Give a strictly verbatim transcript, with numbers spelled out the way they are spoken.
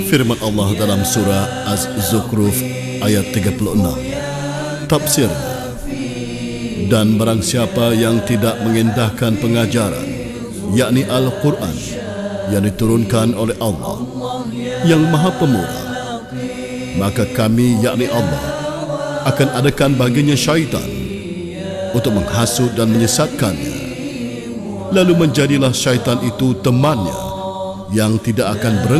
Firman Allah dalam surah Az-Zukhruf ayat tiga puluh enam. Tafsir: dan barang siapa yang tidak mengindahkan pengajaran, yakni Al-Quran yang diturunkan oleh Allah yang Maha Pemurah, maka kami, yakni Allah, akan adakan baginya syaitan untuk menghasut dan menyesatkannya. Lalu menjadilah syaitan itu temannya yang tidak akan berhenti